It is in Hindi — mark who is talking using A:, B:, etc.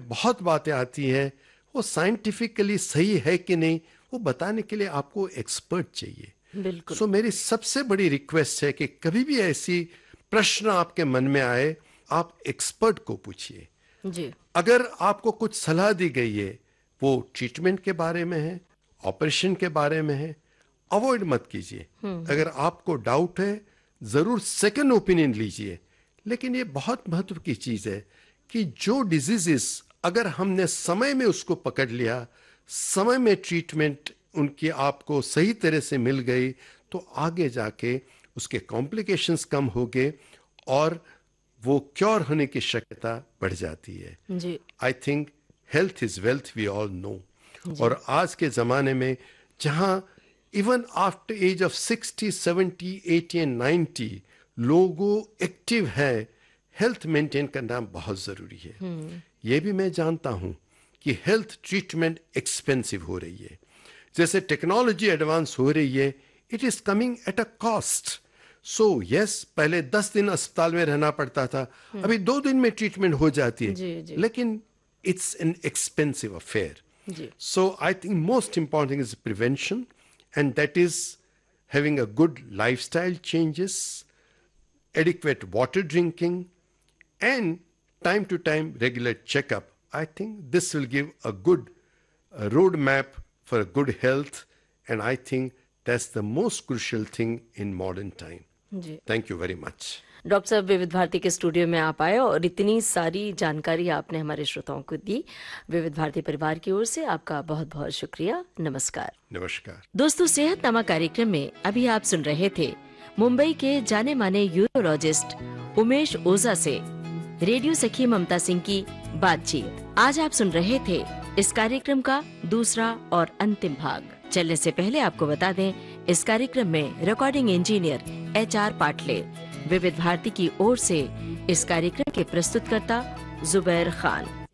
A: में बहुत बातें आती हैं, वो साइंटिफिकली सही है कि नहीं, वो बताने के लिए आपको एक्सपर्ट चाहिए।
B: बिल्कुल।
A: सो मेरी सबसे बड़ी रिक्वेस्ट है कि कभी भी ऐसी प्रश्न आपके मन में आए, आप एक्सपर्ट को पूछिए।
B: जी।
A: अगर आपको कुछ सलाह दी गई है, वो ट्रीटमेंट के बारे में है, ऑपरेशन के बारे में है, अवॉइड मत कीजिए। अगर आपको डाउट है, जरूर सेकंड ओपिनियन लीजिए। लेकिन ये बहुत महत्व की चीज है कि जो डिजीजेस अगर हमने समय में उसको पकड़ लिया, समय में ट्रीटमेंट उनकी आपको सही तरह से मिल गई, तो आगे जाके उसके कॉम्प्लिकेशंस कम हो गए और वो क्योर होने की शक्यता बढ़ जाती है।
B: जी।
A: I think health is wealth, we all know.
B: जी।
A: और आज के ज़माने में जहाँ even after as of 60, 70, 80 and 90 लोगों एक्टिव है, हेल्थ मेंटेन करना बहुत ज़रूरी है। ये भी मैं जानता हूँ कि हेल्थ ट्रीटमेंट एक्सपेंसिव हो रही है। जैसे टेक्नोलॉजी एडवांस हो रही है, it is coming at a cost. So yes, पहले 10 दिन अस्पताल में रहना पड़ता था, अभी 2 दिन में ट्रीटमेंट हो जाती है।
B: जी। जी।
A: लेकिन it's an expensive affair.
B: Ji.
A: So I think most important is prevention, and that is having a good lifestyle changes, adequate water drinking, and time to time regular checkup. I think this will give a good roadmap for a good health, and I think that's the most crucial thing in modern time.
B: Ji.
A: Thank you very much.
B: Doctor साहब, विविध भारती के स्टूडियो में आप आए और इतनी सारी जानकारी आपने हमारे श्रोताओं को दी। विविध भारती परिवार की ओर से आपका बहुत बहुत शुक्रिया। नमस्कार।
A: नमस्कार
B: दोस्तों, सेहतनामा कार्यक्रम में अभी आप सुन रहे थे मुंबई के जाने माने यूरोलॉजिस्ट उमेश ओझा से रेडियो सखी ममता सिंह की बातचीत। आज आप सुन रहे थे इस कार्यक्रम का दूसरा और अंतिम भाग। चलने से पहले आपको बता दें, इस कार्यक्रम में रिकॉर्डिंग इंजीनियर HR पाटले, विविध भारती की ओर से इस कार्यक्रम के प्रस्तुतकर्ता जुबैर खान।